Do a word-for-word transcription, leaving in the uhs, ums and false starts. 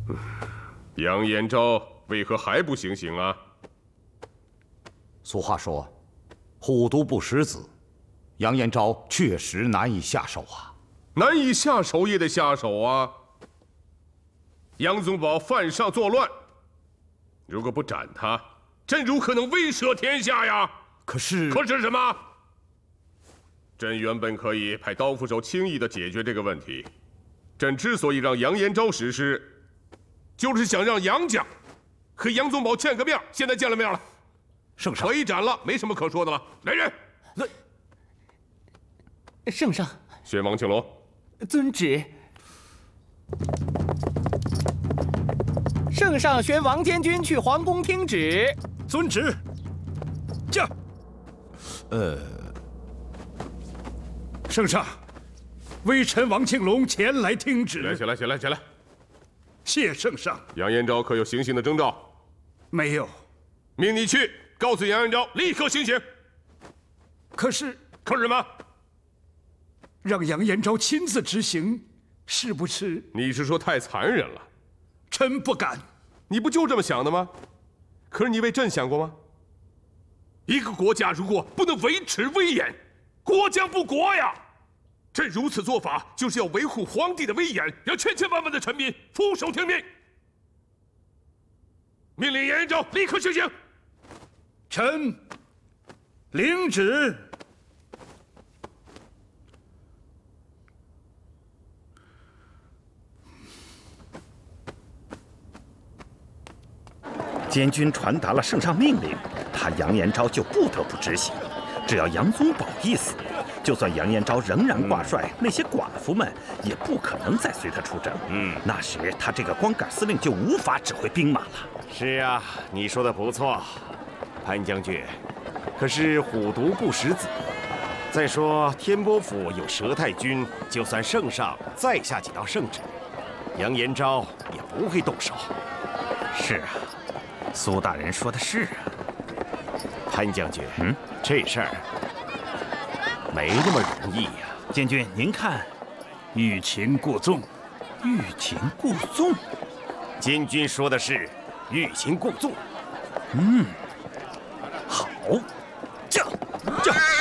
杨延昭为何还不行刑啊？ 俗话说，虎毒不食子。杨延昭确实难以下手啊。 难以下手也得下手啊！杨宗保犯上作乱，如果不斩他，朕如何能威慑天下呀？ 可是， 可是什么？朕原本可以派刀斧手轻易地解决这个问题。朕之所以让杨延昭实施，就是想让杨家和杨宗保见个面。现在见了面了， 圣上可以斩了，没什么可说的了。来人！ 圣上， 宣王庆龙， 遵旨。圣上宣王监军去皇宫听旨。 遵旨。驾。 呃， 圣上，微臣王庆龙前来听旨。 起来，起来，起来，起来！ 谢圣上。 杨延昭可有行刑的征兆？ 没有。 命你去告诉杨延昭，立刻行刑。 可是， 可是什么？ 让杨延昭亲自执行，是不是？ 你是说太残忍了？ 臣不敢。 你不就这么想的吗？可是你为朕想过吗？一个国家如果不能维持威严，国将不国呀！朕如此做法，就是要维护皇帝的威严，让千千万万的臣民俯首听命。命令杨延昭立刻行刑。 臣领旨。 监军传达了圣上命令，他杨延昭就不得不执行。只要杨宗保一死，就算杨延昭仍然挂帅，那些寡妇们也不可能再随他出征。嗯，那时他这个光杆司令就无法指挥兵马了。 是啊，你说的不错，潘将军。可是虎毒不食子，再说天波府有佘太君，就算圣上再下几道圣旨，杨延昭也不会动手。 是啊。苏大人说的是啊， 潘将军，嗯，这事儿没那么容易呀。 监军，您看， 欲擒故纵， 欲擒故纵。 监军说的是欲擒故纵。 嗯，好，驾驾。